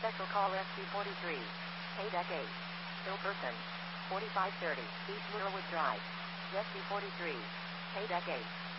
Special call SC43. Paydeck 8. Hill person. 4530. East Murwood Drive. SC43. Paydeck 8.